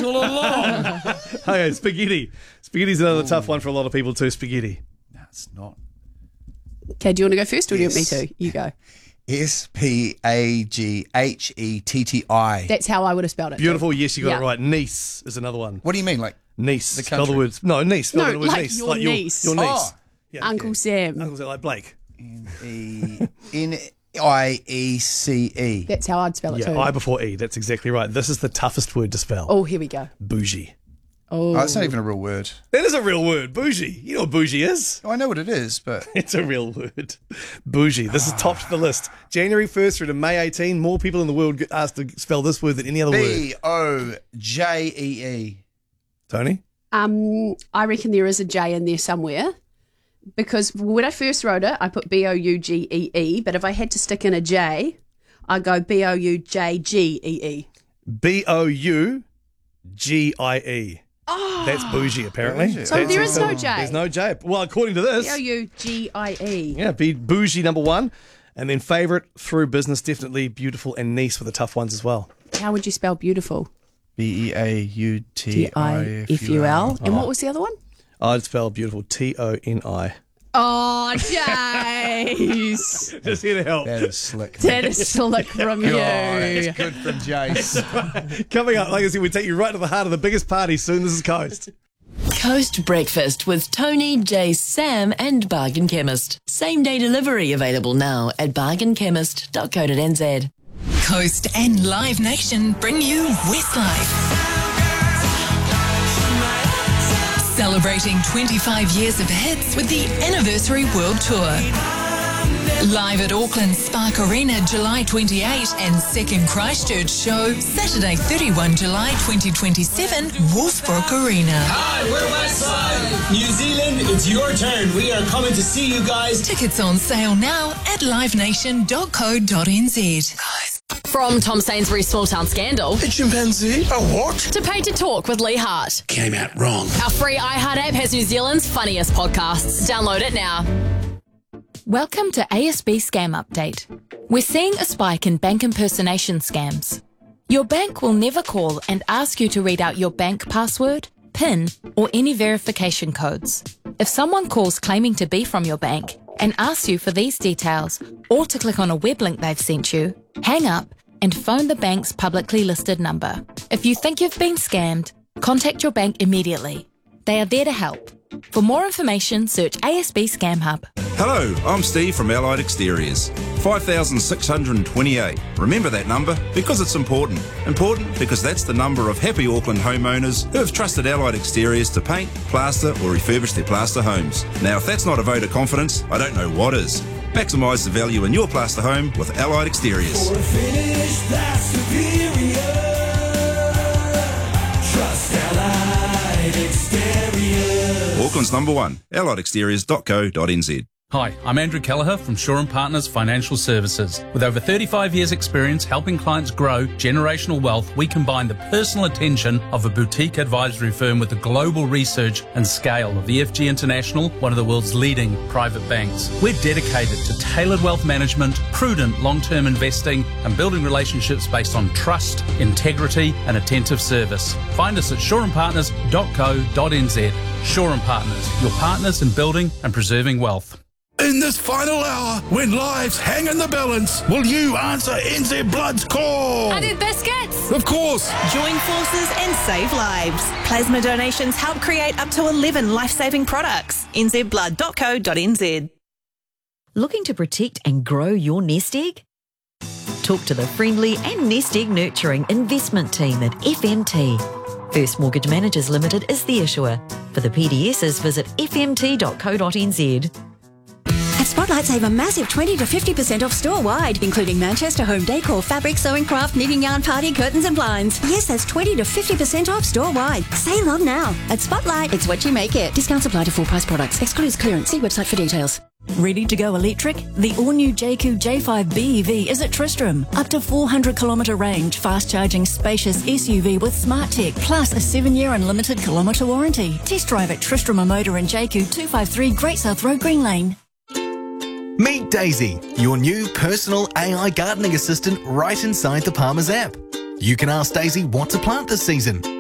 all along. Okay, spaghetti. Spaghetti's another tough one for a lot of people too. Spaghetti. No, it's not. Okay, do you want to go first or do you want me to? You go. Spaghetti. That's how I would have spelled it. Beautiful. Yes, you got Yeah. it right. Niece is another one. What do you mean? Like Niece. The Spell the country? words. No, niece. Spell No, the word like niece. your niece. Your niece. Oh. Yeah, Uncle Sam. Uncle Sam, like Blake. Niece. That's how I'd spell it Yeah, too. I before E. That's exactly right. This is the toughest word to spell. Oh, here we go. Bougie. Oh, Oh, it's not even a real word. That is a real word. Bougie. You know what bougie is? Oh, I know what it is, but It's a real word. Bougie. This is top of the list. January 1st through to May 18, more people in the world get asked to spell this word than any other word. Bojee. Tony? I reckon there is a J in there somewhere because when I first wrote it, I put Bougee, but if I had to stick in a J, I go Boujgee. Bougie. Oh. That's bougie, apparently. Bougie. So That's there is no it. J. There's no J. Well, according to this, Bougie. yeah, be bougie number one. And then favourite through business, definitely beautiful and niece were the tough ones as well. How would you spell beautiful? Beautiful. And what was the other one? I'd spell beautiful Toni. Oh, Jace. Just here to help. That is slick. That is slick from you. Oh, that's good from Jace. Coming up, like I said, we take you right to the heart of the biggest party soon. This is Coast. Coast Breakfast with Tony, Jace, Sam and Bargain Chemist. Same day delivery available now at bargainchemist.co.nz. Coast and Live Nation bring you Westlife. Celebrating 25 years of hits with the Anniversary World Tour. Live at Auckland Spark Arena July 28 and second Christchurch show Saturday 31 July 2027 Wolfbrook Arena. Hi, we're Westside. New Zealand, it's your turn. We are coming to see you guys. Tickets on sale now at livenation.co.nz. From Tom Sainsbury's Small Town Scandal A chimpanzee? A what? to Paid to Talk with Lee Hart. Came out wrong. Our free iHeart app has New Zealand's funniest podcasts. Download it now. Welcome to ASB Scam Update. We're seeing a spike in bank impersonation scams. Your bank will never call and ask you to read out your bank password, PIN, or any verification codes. If someone calls claiming to be from your bank and asks you for these details or to click on a web link they've sent you, hang up and phone the bank's publicly listed number. If you think you've been scammed, contact your bank immediately. They are there to help. For more information, search ASB Scam Hub. Hello, I'm Steve from Allied Exteriors. 5,628. Remember that number because it's important. Important because that's the number of happy Auckland homeowners who have trusted Allied Exteriors to paint, plaster or refurbish their plaster homes. Now, if that's not a vote of confidence, I don't know what is. Maximise the value in your plaster home with Allied Exteriors. For a finish that's superior, trust Allied Exteriors. Auckland's number one, alliedexteriors.co.nz. Hi, I'm Andrew Kelleher from Shaw & Partners Financial Services. With over 35 years' experience helping clients grow generational wealth, we combine the personal attention of a boutique advisory firm with the global research and scale of EFG International, one of the world's leading private banks. We're dedicated to tailored wealth management, prudent long-term investing, and building relationships based on trust, integrity, and attentive service. Find us at shawandpartners.co.nz. Shaw & Partners, your partners in building and preserving wealth. In this final hour, when lives hang in the balance, will you answer NZ Blood's call? I did biscuits! Of course! Join forces and save lives. Plasma donations help create up to 11 life-saving products. nzblood.co.nz. Looking to protect and grow your nest egg? Talk to the friendly and nest egg nurturing investment team at FMT. First Mortgage Managers Limited is the issuer. For the PDSs, visit fmt.co.nz. At Spotlight, save a massive 20 to 50% off store-wide, including Manchester home decor, fabric, sewing craft, knitting yarn, party, curtains and blinds. Yes, that's 20 to 50% off store-wide. Sale on now. At Spotlight, it's what you make it. Discounts apply to full-price products. Excludes clearance. See website for details. Ready to go electric? The all-new JQ J5 BEV is at Tristram. Up to 400-kilometre range, fast-charging, spacious SUV with smart tech, plus a 7-year unlimited kilometre warranty. Test drive at Tristram Motor in JQ 253 Great South Road, Green Lane. Meet Daisy, your new personal AI gardening assistant right inside the Palmer's app. You can ask Daisy what to plant this season,